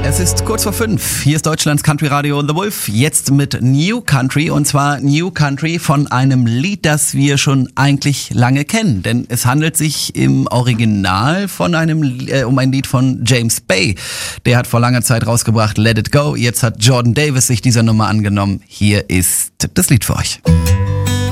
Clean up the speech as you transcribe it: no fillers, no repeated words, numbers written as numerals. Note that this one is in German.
Es ist kurz vor 5. Hier ist Deutschlands Country Radio The Wolf. Jetzt mit New Country. Und zwar New Country von einem Lied, das wir schon eigentlich lange kennen. Denn es handelt sich im Original von um ein Lied von James Bay. Der hat vor langer Zeit rausgebracht Let It Go. Jetzt hat Jordan Davis sich dieser Nummer angenommen. Hier ist das Lied für euch.